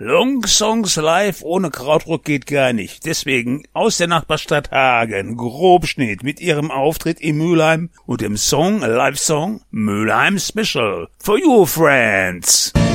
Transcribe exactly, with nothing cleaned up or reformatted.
Long Songs live ohne Krautrock geht gar nicht. Deswegen aus der Nachbarstadt Hagen, Grobschnitt mit ihrem Auftritt in Mülheim und dem Song, Live-Song, Mülheim Special. For you, friends.